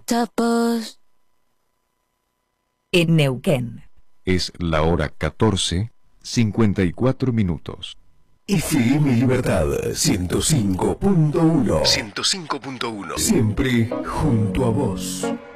Octopus. En Neuquén. Es la hora 14:54. FM Libertad 105.1. 105.1. Siempre junto a vos.